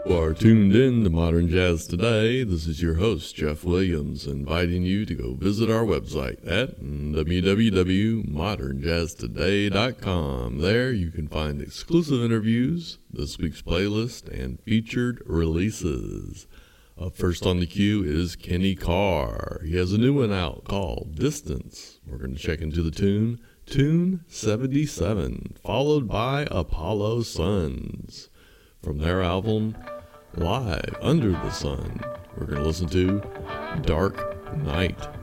Are tuned in to Modern Jazz Today. This is your host, Jeff Williams, inviting you to go visit our website at www.modernjazztoday.com. There you can find exclusive interviews, this week's playlist, and featured releases. Up first on the queue is Kenny Carr. He has a new one out called Distance. We're going to check into the Tune 77, followed by Apollo Suns. From their album, Live Under the Sun, we're going to listen to Dark Night.